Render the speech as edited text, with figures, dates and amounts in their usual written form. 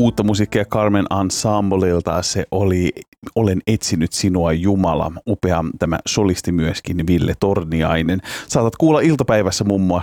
uutta musiikkia Carmen Ensemblelta. Se oli Olen etsinyt sinua Jumala. Upea tämä solisti myöskin Ville Torniainen. Saatat kuulla iltapäivässä muun muassa